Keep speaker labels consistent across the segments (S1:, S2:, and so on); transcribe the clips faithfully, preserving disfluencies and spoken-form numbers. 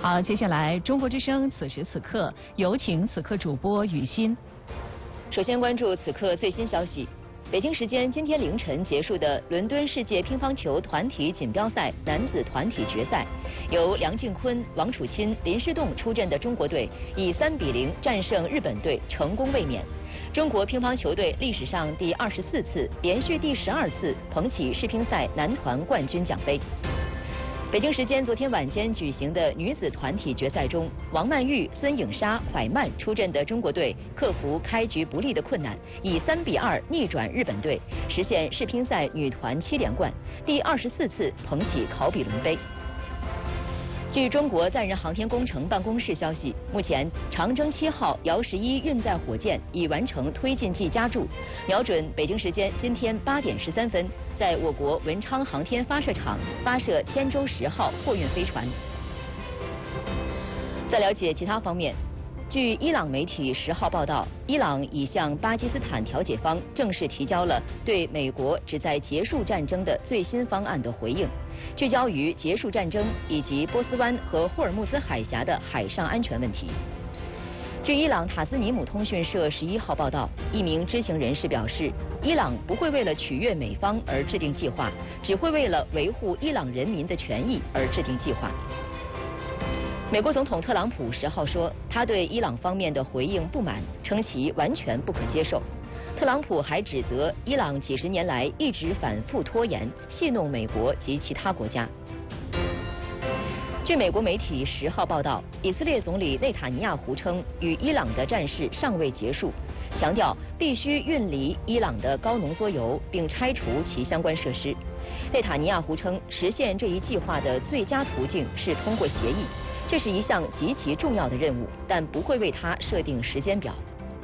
S1: 好，接下来中国之声此时此刻有请此刻主播雨欣。
S2: 首先关注此刻最新消息。北京时间今天凌晨结束的伦敦世界乒乓球团体锦标赛男子团体决赛，由梁靖昆、王楚钦、林诗栋出阵的中国队以三比零战胜日本队，成功卫冕。中国乒乓球队历史上第二十四次、连续第十二次捧起世乒赛男团冠军奖杯。北京时间昨天晚间举行的女子团体决赛中，王曼玉、孙颖莎、怀曼出阵的中国队克服开局不利的困难，以三比二逆转日本队，实现世乒赛女团七连冠，第二十四次捧起考比伦杯。据中国载人航天工程办公室消息，目前长征七号遥十一运载火箭已完成推进剂加注，瞄准北京时间今天八点十三分，在我国文昌航天发射场发射天舟十号货运飞船。再了解其他方面，据伊朗媒体十号报道，伊朗已向巴基斯坦调解方正式提交了对美国旨在结束战争的最新方案的回应，聚焦于结束战争以及波斯湾和霍尔木兹海峡的海上安全问题。据伊朗塔斯尼姆通讯社十一号报道，一名知情人士表示，伊朗不会为了取悦美方而制定计划，只会为了维护伊朗人民的权益而制定计划。美国总统特朗普十号说，他对伊朗方面的回应不满，称其完全不可接受。特朗普还指责伊朗几十年来一直反复拖延，戏弄美国及其他国家。据美国媒体十号报道，以色列总理内塔尼亚胡称，与伊朗的战事尚未结束，强调必须运离伊朗的高浓缩铀，并拆除其相关设施。内塔尼亚胡称，实现这一计划的最佳途径是通过协议，这是一项极其重要的任务，但不会为它设定时间表。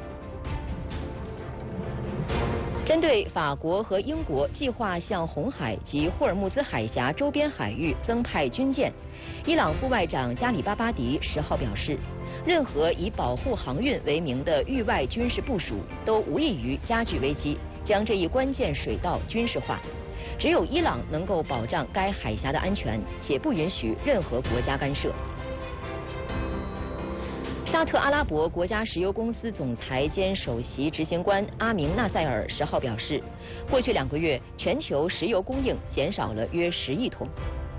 S2: 针对法国和英国计划向红海及霍尔木兹海峡周边海域增派军舰，伊朗副外长加里巴巴迪十号表示，任何以保护航运为名的域外军事部署都无异于加剧危机，将这一关键水道军事化。只有伊朗能够保障该海峡的安全，且不允许任何国家干涉。沙特阿拉伯国家石油公司总裁兼首席执行官阿明纳塞尔十号表示，过去两个月全球石油供应减少了约十亿桶。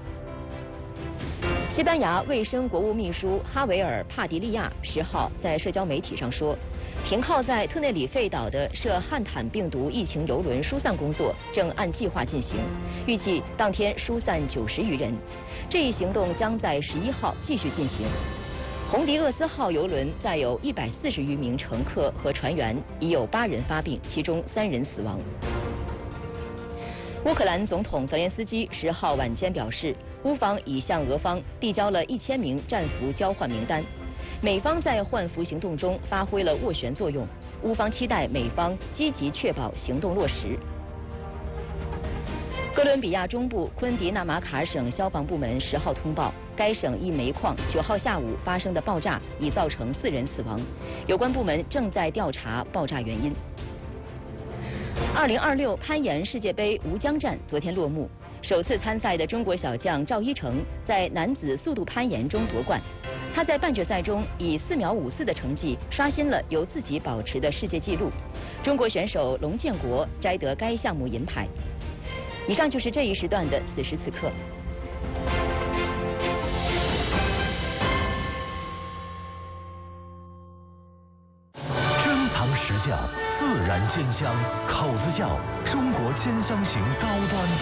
S2: 西班牙卫生国务秘书哈维尔·帕迪利亚十号在社交媒体上说，停靠在特内里费岛的涉汉坦病毒疫情邮轮疏散工作正按计划进行，预计当天疏散九十余人。这一行动将在十一号继续进行。红迪厄斯号邮轮载有一百四十余名乘客和船员，已有八人发病，其中三人死亡。乌克兰总统泽连斯基十号晚间表示，乌方已向俄方递交了一千名战俘交换名单，美方在换俘行动中发挥了斡旋作用，乌方期待美方积极确保行动落实。哥伦比亚中部昆迪纳马卡省消防部门十号通报，该省一煤矿九号下午发生的爆炸已造成四人死亡，有关部门正在调查爆炸原因。二零二六攀岩世界杯吴江站昨天落幕，首次参赛的中国小将赵一成在男子速度攀岩中夺冠，他在半决赛中以四秒五四的成绩刷新了由自己保持的世界纪录，中国选手龙建国摘得该项目银牌。以上就是这一时段的此时此刻。
S3: 珍藏实窖，自然鲜香，口子窖，中国鲜香型高端